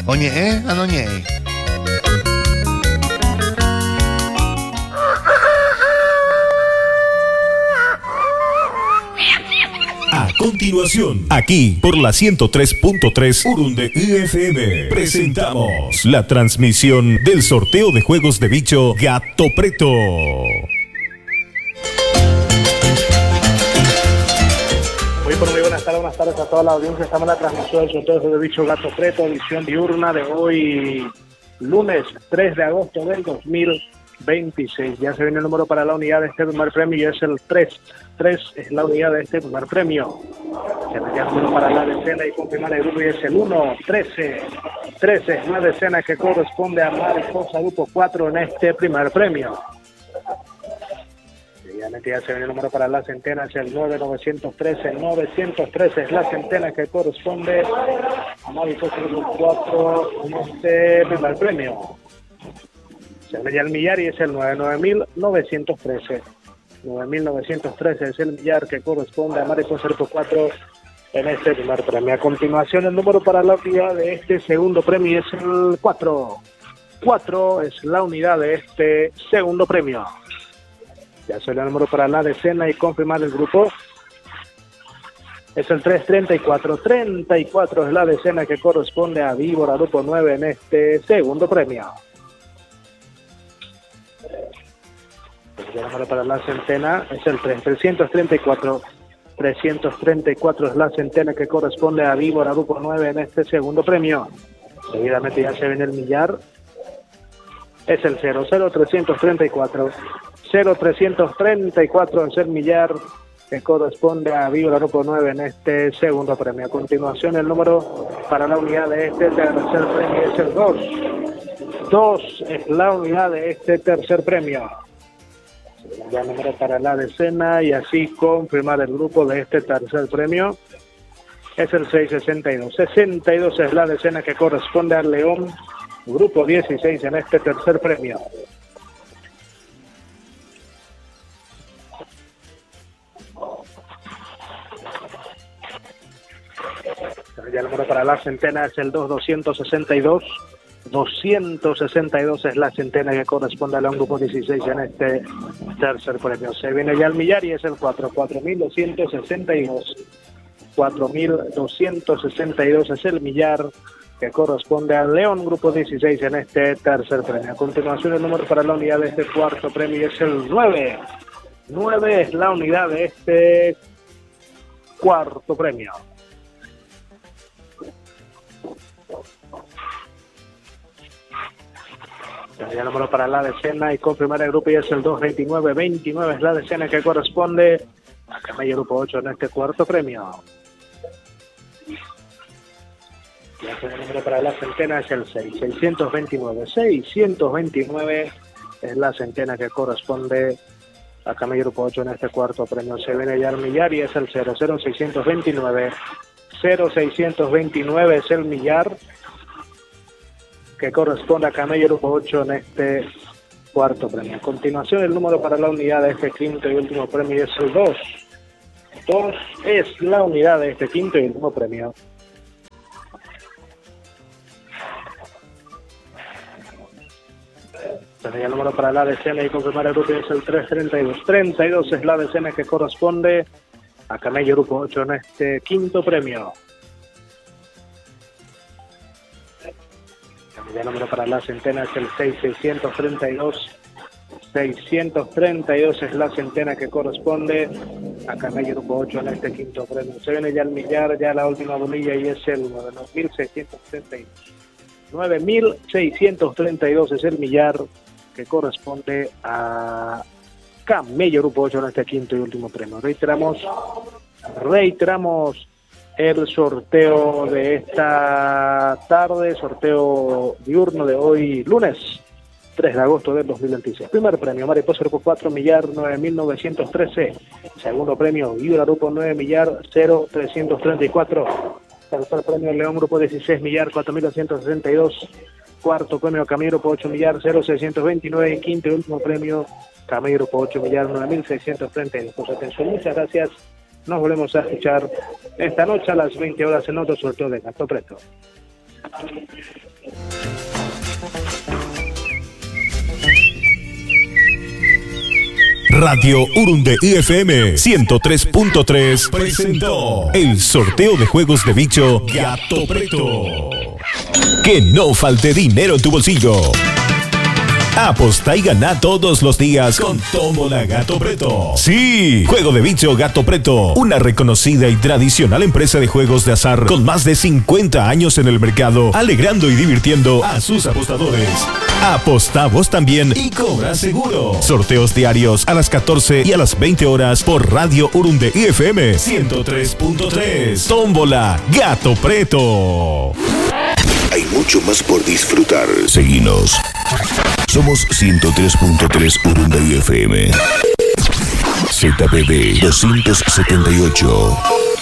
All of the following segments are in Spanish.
Oñe, anoñe. A continuación, aquí por la 103.3 Urunde FM, presentamos la transmisión del sorteo de juegos de bicho Gato Preto. Muy buenas tardes a toda la audiencia. Estamos en la transmisión del sorteo de bicho Gato Preto, edición diurna de hoy, lunes 3 de agosto del 2026. Ya se viene el número para la unidad de este primer premio y es el 3. 3 es la unidad de este primer premio. Se me queda el número para la decena y confirmar el grupo y es el 1, 13. 13 es la decena que corresponde a Mariposa Grupo 4 en este primer premio. Ya se viene el número para la centena, es el 9913. 913 es la centena que corresponde a Mariposa Grupo 4 en este primer premio. Se viene ya el millar y es el 99913. 9.913 es el millar que corresponde a Mariposa Grupo 4 en este primer premio. A continuación, el número para la unidad de este segundo premio es el 4. 4 es la unidad de este segundo premio. Ya será el número para la decena y confirmar el grupo. Es el 334. 34 es la decena que corresponde a Víbora Grupo 9 en este segundo premio. El número para la centena es el 334. 334 es la centena que corresponde a Víbora Grupo 9 en este segundo premio. Seguidamente ya se viene el millar. Es el 00334. 0334 es el millar que corresponde a Víbora Grupo 9 en este segundo premio. A continuación, el número para la unidad de este tercer premio es el 2. 2 es la unidad de este tercer premio. Ya el número para la decena y así confirmar el grupo de este tercer premio es el 662. 62 es la decena que corresponde al León Grupo 16 en este tercer premio. Ya el número para la centena es el 2262. 262 es la centena que corresponde a León Grupo 16 en este tercer premio. Se viene ya el millar y es el 4. 4262. 4262 es el millar que corresponde a León Grupo 16 en este tercer premio. A continuación, el número para la unidad de este cuarto premio es el 9. 9 es la unidad de este cuarto premio. Ya el número para la decena y confirmar el grupo y es el 229. 29 es la decena que corresponde a Camello Grupo 8 en este cuarto premio. Ya el número para la centena es el 6. 629. 629 es la centena que corresponde a Camello Grupo 8 en este cuarto premio. Se viene ya el millar y es el 00629. 0629 es el millar que corresponde a Camello Grupo 8 en este cuarto premio. A continuación, el número para la unidad de este quinto y último premio es el 2. 2 es la unidad de este quinto y último premio. El número para la decena y confirmar el grupo es el 332. 32 es la decena que corresponde a Camello Grupo 8 en este quinto premio. El número para la centena es el 6632. 632 es la centena que corresponde a Camello Grupo 8 en este quinto premio. Se viene ya el millar, ya la última bolilla y es el 9632. 9632 es el millar que corresponde a Camello Grupo 8 en este quinto y último premio. Reiteramos el sorteo de esta tarde, sorteo diurno de hoy, lunes 3 de agosto del 2026. Primer premio, Mariposa Grupo 4, millar 9.913. Segundo premio, Víbora Grupo 9, millar 0.334. Tercer premio, León Grupo 16, millar 4.262. Cuarto premio, Camello Grupo 8, millar 0.629. Y quinto y último premio, Camello Grupo 8, millar 9.632. Por su atención, muchas gracias. Nos volvemos a escuchar esta noche a las 20 horas en otro sorteo de Gato Preto. Radio Urunde FM 103.3 presentó el sorteo de juegos de bicho Gato Preto. Que no falte dinero en tu bolsillo. Aposta y gana todos los días con Tómbola Gato Preto. Sí, Juego de Bicho Gato Preto, una reconocida y tradicional empresa de juegos de azar con más de 50 años en el mercado, alegrando y divirtiendo a sus apostadores. Aposta vos también y cobra seguro. Sorteos diarios a las 14 y a las 20 horas por Radio Urunde FM 103.3. Tómbola Gato Preto. Hay mucho más por disfrutar. Seguinos. Somos 103.3 Urunde FM. ZPB 278.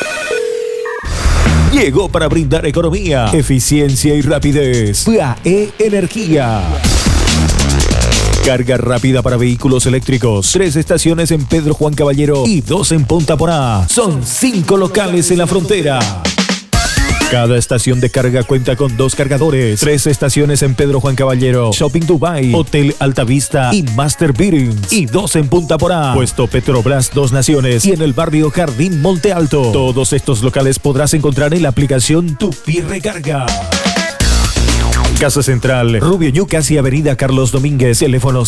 Llegó para brindar economía, eficiencia y rapidez. PAE Energía. Carga rápida para vehículos eléctricos. 3 estaciones en Pedro Juan Caballero y 2 en Punta Porá. Son 5 locales en la frontera. Cada estación de carga cuenta con 2 cargadores. 3 estaciones en Pedro Juan Caballero, Shopping Dubai, Hotel Altavista y Master Bearings. Y 2 en Punta Porá, Puesto Petrobras 2 Naciones y en el barrio Jardín Monte Alto. Todos estos locales podrás encontrar en la aplicación Tupi Recarga. Casa Central, Rubio Yucas y Avenida Carlos Domínguez, teléfono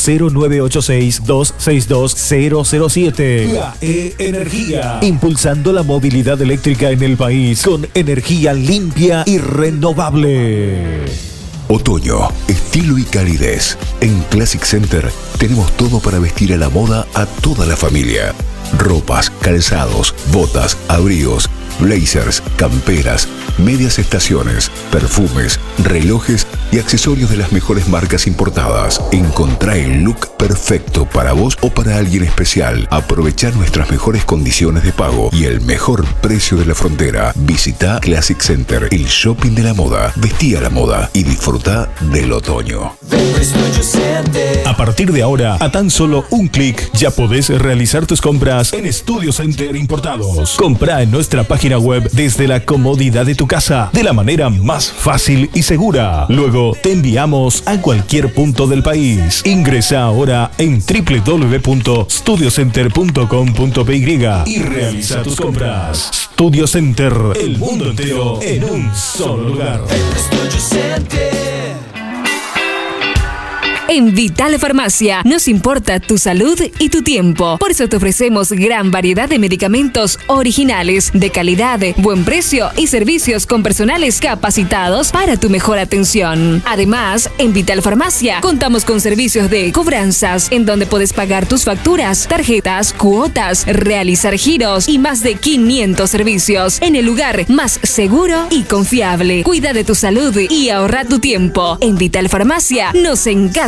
0986-262-007. PAE Energía, impulsando la movilidad eléctrica en el país con energía limpia y renovable. Otoño, estilo y calidez. En Classic Center tenemos todo para vestir a la moda a toda la familia. Ropas, calzados, botas, abrigos, blazers, camperas, medias estaciones, perfumes, relojes y accesorios de las mejores marcas importadas. Encontrá el look perfecto para vos o para alguien especial. Aprovechá nuestras mejores condiciones de pago y el mejor precio de la frontera. Visita Classic Center, el shopping de la moda. Vestí a la moda y disfruta del otoño. A partir de ahora, a tan solo un clic, ya podés realizar tus compras en Studio Center Importados. Comprá en nuestra página web desde la comodidad de tu casa, de la manera más fácil y segura. Luego te enviamos a cualquier punto del país. Ingresa ahora en www.studiocenter.com.py y realiza tus compras. Studio Center, el mundo entero en un solo lugar. En Vital Farmacia nos importa tu salud y tu tiempo. Por eso te ofrecemos gran variedad de medicamentos originales, de calidad, buen precio y servicios con personales capacitados para tu mejor atención. Además, en Vital Farmacia contamos con servicios de cobranzas, en donde puedes pagar tus facturas, tarjetas, cuotas, realizar giros y más de 500 servicios en el lugar más seguro y confiable. Cuida de tu salud y ahorra tu tiempo. En Vital Farmacia nos encanta